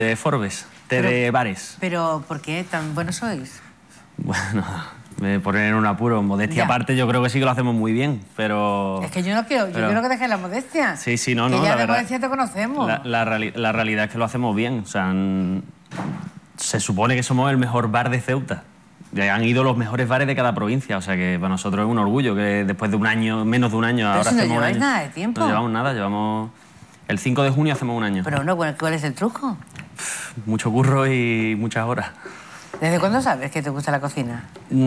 de Forbes, de bares. Pero, ¿por qué tan buenos sois? Bueno, me ponen en un apuro. Modestia aparte, yo creo que sí que lo hacemos muy bien, pero... Es que yo no quiero, yo quiero que dejes la modestia. Sí, sí, no, que no, ya la de verdad... modestia te conocemos. La realidad es que lo hacemos bien. O sea, se supone que somos el mejor bar de Ceuta. Ya han ido los mejores bares de cada provincia, o sea que para nosotros es un orgullo que después de un año, menos de un año, pero ahora si no hacemos un lleváis año. nada de tiempo. No llevamos nada, llevamos... El 5 de junio hacemos un año. Pero no, ¿cuál es el truco? Mucho curro y muchas horas. ¿Desde cuándo sabes que te gusta la cocina?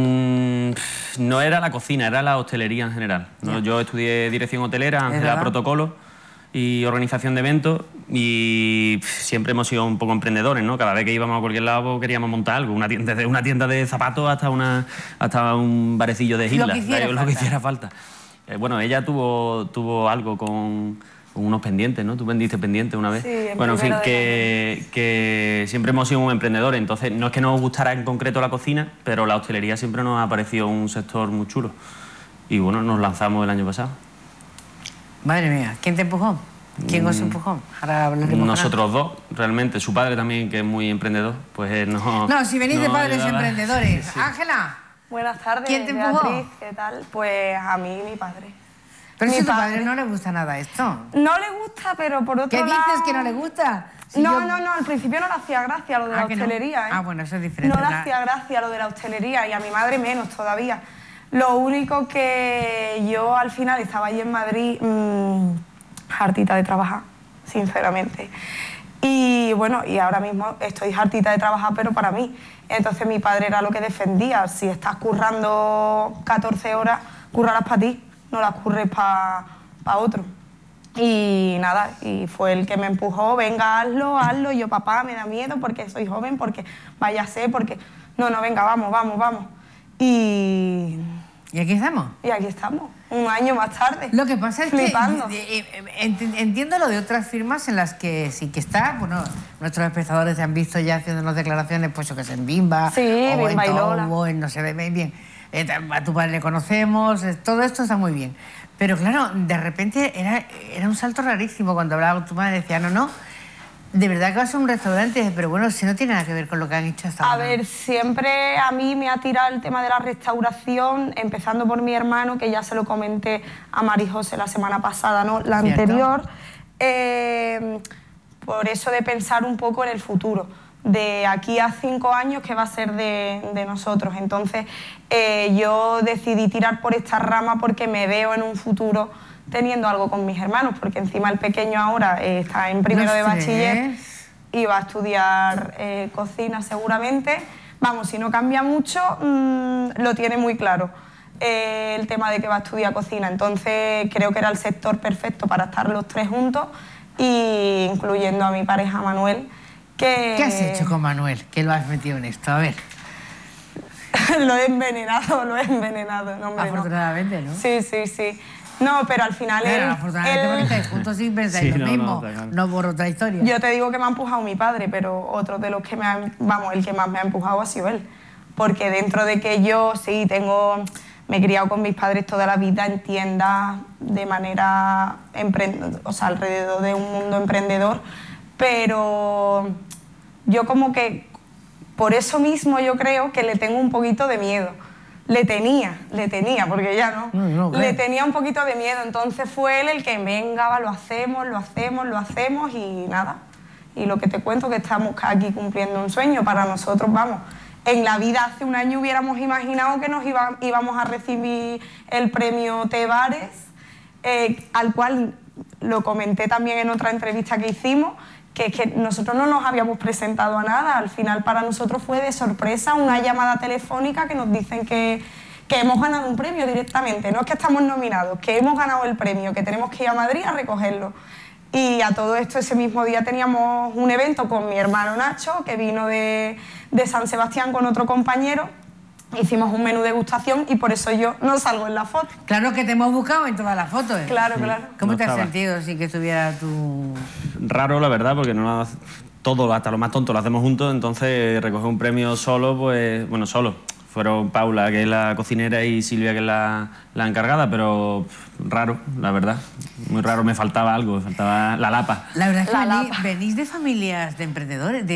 No era la cocina, era la hostelería en general. ¿No? Yo estudié dirección hotelera, Ángela Protocolo y organización de eventos y siempre hemos sido un poco emprendedores, ¿no? Cada vez que íbamos a cualquier lado pues, queríamos montar algo, desde una tienda de zapatos hasta un barecillo de isla, lo que hiciera falta. Bueno, ella tuvo algo con unos pendientes, ¿no? Tú vendiste pendientes una vez. Sí, bueno, en fin, que siempre hemos sido un emprendedor, entonces no es que nos gustara en concreto la cocina, pero la hostelería siempre nos ha parecido un sector muy chulo. Y bueno, nos lanzamos el año pasado. Madre mía, ¿quién te empujó? ¿Quién os empujó? Ahora hablaremos. Nosotros dos, realmente. Su padre también, que es muy emprendedor, pues no... No, si venís de padres emprendedores. Sí. Ángela. Buenas tardes, ¿Quién te empujó? Beatriz, ¿qué tal? Pues a mí, mi padre. Pero si a tu padre no le gusta nada esto. No le gusta, pero por otro lado... ¿Qué dices que no le gusta? Si no, al principio no le hacía gracia lo de la hostelería, no? Bueno, eso es diferente. No le hacía gracia lo de la hostelería y a mi madre menos todavía. Lo único que yo al final estaba allí en Madrid hartita de trabajar, sinceramente. Y bueno, y ahora mismo estoy hartita de trabajar, pero para mí. Entonces mi padre era lo que defendía. Si estás currando 14 horas, currarás para ti, no las curres para otro. Y nada, y fue el que me empujó, venga, hazlo. Y yo, papá, me da miedo porque soy joven, porque vaya a ser, porque... No, venga, vamos. ¿Y aquí estamos? Y aquí estamos, un año más tarde. Lo que pasa es flipando. Que entiendo lo de otras firmas en las que sí que está, bueno, nuestros espectadores se han visto ya haciéndonos declaraciones, pues yo que sé, en Bimba, sí, o Bimba en y Lola. Togo, en no sé, bien. A tu padre le conocemos, todo esto está muy bien. Pero claro, de repente era un salto rarísimo cuando hablaba con tu madre, decía, no, de verdad que vas a un restaurante, pero bueno, si no tiene nada que ver con lo que han hecho hasta ahora. A ver, siempre a mí me ha tirado el tema de la restauración, empezando por mi hermano, que ya se lo comenté a Mari José la semana pasada, ¿no? La anterior. Por eso de pensar un poco en el futuro, de aquí a 5 años, ¿qué va a ser de nosotros? Entonces, yo decidí tirar por esta rama porque me veo en un futuro teniendo algo con mis hermanos, porque encima el pequeño ahora está en primero de bachiller y va a estudiar cocina seguramente. Vamos, si no cambia mucho, lo tiene muy claro el tema de que va a estudiar cocina. Entonces creo que era el sector perfecto para estar los tres juntos, y incluyendo a mi pareja Manuel. ¿Qué has hecho con Manuel? ¿Qué lo has metido en esto? A ver. Lo he envenenado. No, hombre, afortunadamente, ¿no? Sí. No, pero al final afortunadamente porque estáis juntos sin pensar lo mismo, no por otra historia. Yo te digo que me ha empujado mi padre, pero otro de los que el que más me ha empujado ha sido él. Porque dentro de que yo sí me he criado con mis padres toda la vida en tiendas de manera alrededor de un mundo emprendedor, pero yo como que por eso mismo yo creo que le tengo un poquito de miedo. Le tenía, porque ya no. Le tenía un poquito de miedo, entonces fue él el que, venga, lo hacemos y nada. Y lo que te cuento, que estamos aquí cumpliendo un sueño para nosotros, vamos. En la vida hace un año hubiéramos imaginado que nos íbamos a recibir el premio T-Bares, al cual lo comenté también en otra entrevista que hicimos, que es que nosotros no nos habíamos presentado a nada. Al final para nosotros fue de sorpresa una llamada telefónica que nos dicen que hemos ganado un premio directamente. No es que estamos nominados, que hemos ganado el premio, que tenemos que ir a Madrid a recogerlo. Y a todo esto, ese mismo día teníamos un evento con mi hermano Nacho, que vino de San Sebastián con otro compañero. Hicimos un menú de degustación y por eso yo no salgo en la foto. Claro que te hemos buscado en todas las fotos. Claro. ¿Cómo te has sentido sin que estuviera tu...? Raro, la verdad, porque todo, hasta lo más tonto, lo hacemos juntos, entonces recoger un premio solo, pues... Bueno, solo. Fueron Paula, que es la cocinera, y Silvia, que es la encargada, pero raro, la verdad. Muy raro, me faltaba algo, me faltaba la lapa. La verdad es que venís de familias de emprendedores,